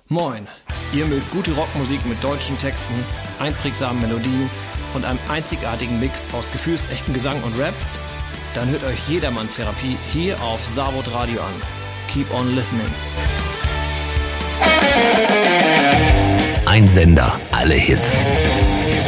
Moin, ihr mögt gute Rockmusik mit deutschen Texten, einprägsamen Melodien und einem einzigartigen Mix aus gefühlsechten Gesang und Rap? Dann hört euch Jedermann-Therapie hier auf Savod Radio an. Keep on listening. Ein Sender, alle Hits.